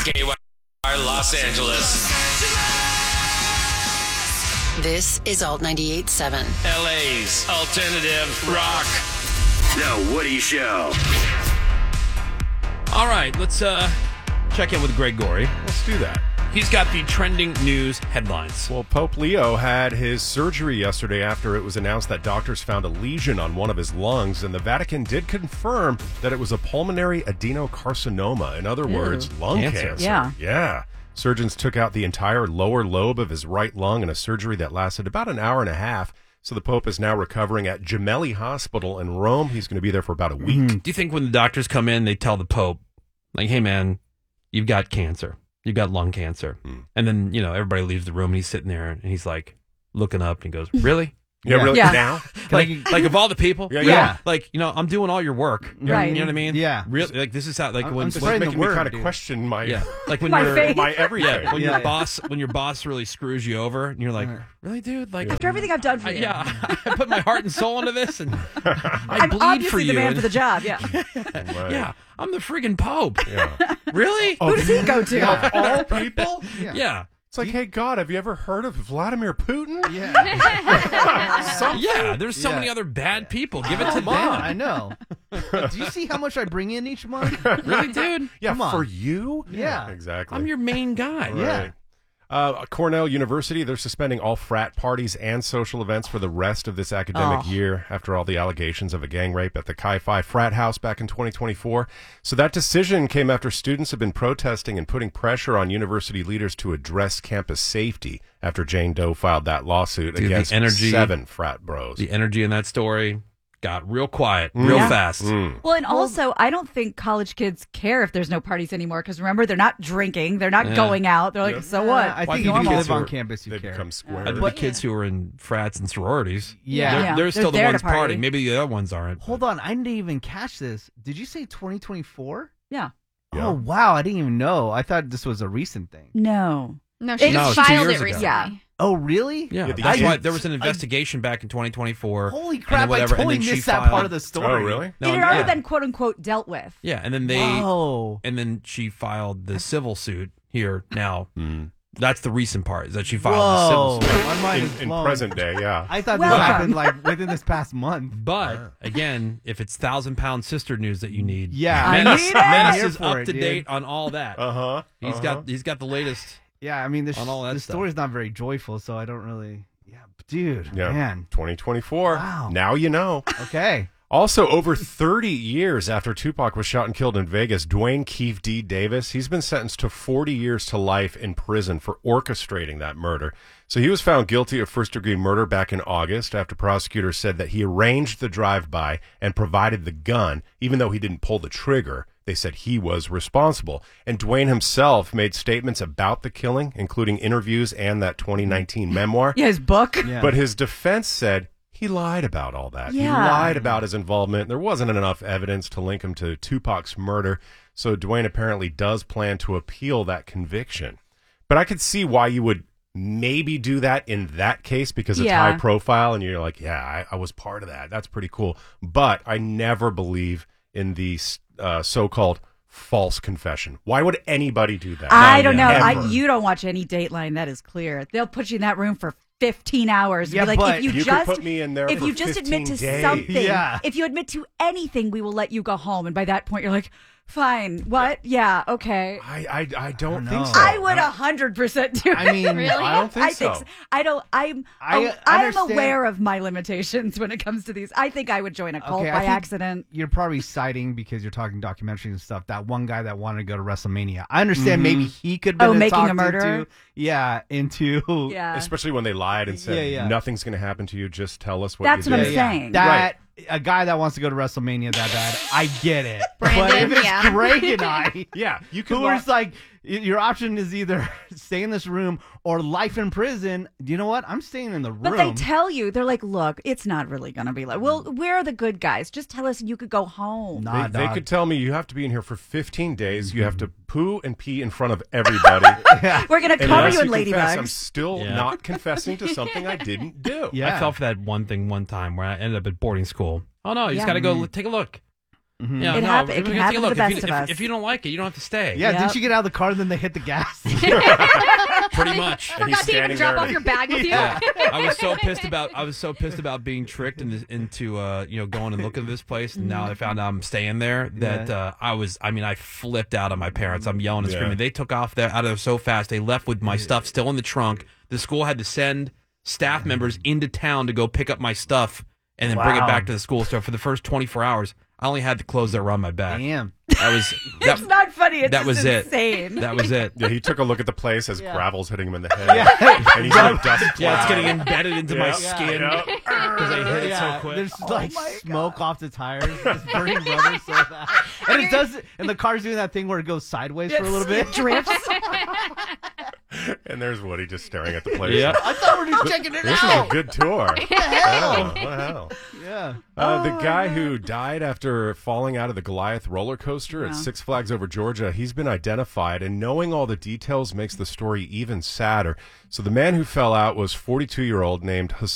KYR Los Angeles. This is Alt 98.7. LA's alternative rock. The Woody Show. All right, let's check in with Greg Gorey. Let's do that. He's got the trending news headlines. Well, Pope Leo had his surgery yesterday after it was announced that doctors found a lesion on one of his lungs, and the Vatican did confirm that it was a pulmonary adenocarcinoma. In other words, lung cancer. Yeah. Surgeons took out the entire lower lobe of his right lung in a surgery that lasted about an hour and a half. So the Pope is now recovering at Gemelli Hospital in Rome. He's going to be there for about a week. Do you think when the doctors come in, they tell the Pope, like, hey, man, you've got cancer. You've got lung cancer. And then, everybody leaves the room and he's sitting there and he's like looking up and he goes, really? Yeah, really? Yeah. Now? Like of all the people? Yeah. Like, I'm doing all your work. Right. You know what I mean? Yeah. Really? Like, this is how, like, when... It's spreading making the me word, kind of dude. question my Like when My you're... faith. my everything. Yeah, when Yeah. your boss really screws you over and you're like, really, dude? Like, After everything I've done for you. yeah, I put my heart and soul into this and I I'm bleed obviously for you. the man and- for the job, yeah. Right. Yeah, I'm the friggin' Pope. Yeah. Really? Who does he go to? Of all people? Yeah. It's like, hey, God, have you ever heard of Vladimir Putin? Yeah, there's so Yeah. many other bad people. Give it to Come on, them. I know. Do you see how much I bring in each month? Really, dude? Yeah, Come on. for you? Yeah. Exactly. I'm your main guy. Yeah. Cornell University, they're suspending all frat parties and social events for the rest of this academic year after all the allegations of a gang rape at the Chi Phi frat house back in 2024. So that decision came after students have been protesting and putting pressure on university leaders to address campus safety after Jane Doe filed that lawsuit Dude, the against energy- 7 frat bros. The energy in that story got real quiet, real Yeah. fast. Well, and also, I don't think college kids care if there's no parties anymore because remember, they're not drinking, they're not going out. They're like, so what? I Why think do if you you think live kids on are- campus, you They care. become square. The kids who are in frats and sororities, Yeah. Yeah. they're still the there to ones party. partying. Maybe the other ones aren't. Hold on, I didn't even catch this. Did you say 2024? Yeah. Yeah. Oh, wow, I didn't even know. I thought this was a recent thing. No. No, she It- just No, 2 filed years it ago. recently. Yeah. Oh, really? Yeah, Yeah, the that's why kids- there was an investigation back in 2024. Holy and crap, then whatever, I and totally then she missed that filed- part of the story. Oh, really? No, it had already yeah. been quote unquote dealt with. Yeah, and then they Whoa. and then she filed the civil suit here now. That's the recent part, is that she filed the Whoa. civil suit. My mind is In blown. present day, yeah. I thought Welcome. this happened like within this past month. But again, if it's 1,000-pound sister news that you need, Yeah. I Menace, need it. Menace Here is for up it, to dude. date on all that. Uh-huh. He's got the latest. Yeah, I mean, On all that the stuff. story's not very joyful, so I don't really. Yeah, dude, Yeah. man. 2024. Wow. Now you know. Okay. Also, over 30 years after Tupac was shot and killed in Vegas, Dwayne Keefe D. Davis, he's been sentenced to 40 years to life in prison for orchestrating that murder. So he was found guilty of first-degree murder back in August after prosecutors said that he arranged the drive-by and provided the gun, even though he didn't pull the trigger. They said he was responsible. And Dwayne himself made statements about the killing, including interviews and that 2019 memoir. Yeah, his book. Yeah. But his defense said he lied about all that. He Yeah. lied about his involvement. There wasn't enough evidence to link him to Tupac's murder. So Dwayne apparently does plan to appeal that conviction. But I could see why you would maybe do that in that case because it's Yeah. high profile and you're like, yeah, I was part of that. That's pretty cool. But I never believe in the so-called false confession. Why would anybody do that? I don't know. Ever. You don't watch any Dateline. That is clear. They'll put you in that room for 15 hours. Yeah, Be like, but if you you just could put me in there if for you just admit to 15 days. something, Yeah. if you admit to anything, we will let you go home. And by that point, you're like, fine. What? Yeah. Okay. I don't know. think so. I would 100% do it. I mean, Really? I don't think so. I don't. I'm I understand- aware of my limitations when it comes to these. I think I would join a cult Okay, I by think accident. You're probably citing because you're talking documentaries and stuff. That one guy that wanted to go to WrestleMania. I understand maybe he could have been making a talked murderer? into. Yeah, into. Yeah. Especially when they lied and said, Yeah. nothing's going to happen to you. Just tell us what That's you what did. I'm saying. That a guy that wants to go to WrestleMania that bad, I get it. but Brandon, if it's yeah. Greg and I, Yeah, you can who lie. are just like, your option is either stay in this room or life in prison. You know what? I'm staying in the room. But they tell you, they're like, look, it's not really going to be like, well, we're the good guys. Just tell us and you could go home. Nah, They dog. could tell me you have to be in here for 15 days. You have to poo and pee in front of everybody. We're going to And cover unless you in confess, I'm ladybugs. still Yeah. not confessing to something I didn't do. Yeah. I fell for that one thing one time where I ended up at boarding school. Oh no, you just Yeah. got to go take a look. Yeah, It no, hap- if it can you- happen to look, the if best you- of us. If you don't like it, you don't have to stay. Yeah, Yep. didn't you get out of the car and then they hit the gas? Pretty much. And he's Forgot to even standing drop there. off your bag with you. Yeah. I was so pissed about being tricked into going and looking at this place. And now I found out I'm staying there that I flipped out on my parents. I'm yelling and Yeah. screaming. They took off out of there so fast. They left with my stuff still in the trunk. The school had to send staff members into town to go pick up my stuff and then bring it Wow. back to the school. So for the first 24 hours, I only had the clothes that were on my back. Damn. That was It's not funny. It's that just was it. insane. That was it. Yeah, he took a look at the place as gravel's hitting him in the head. And he's in a dust cloud. Yeah, it's getting embedded into my Yeah. skin Yeah. because I hit it so quick. There's like smoke off the tires, just burning rubber so fast. And it does, and the car's doing that thing where it goes sideways for a little bit. It drifts. And there's Woody just staring at the place. Yeah. I thought we were just checking it This is a out. good tour. Oh, what the hell? Yeah. The guy who died after falling out of the Goliath roller coaster at Six Flags Over Georgia, he's been identified, and knowing all the details makes the story even sadder. So the man who fell out was 42-year-old named